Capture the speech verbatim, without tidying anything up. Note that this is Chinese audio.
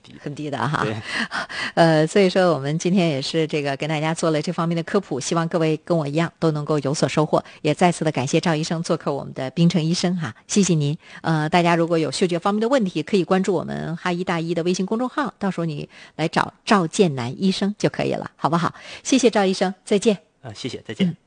低， 很低的哈。 对， 呃，所以说我们今天也是这个跟大家做了这方面的科普，希望各位跟我一样都能够有所收获。也再次的感谢赵医生做客我们的冰城医生哈，谢谢您。呃，大家如果有嗅觉方面的问题，可以关注我们哈医大医的微信公众号，到时候你来找赵建南医生就可以了，好不好？谢谢赵医生，再见。 啊、谢谢，再见。 嗯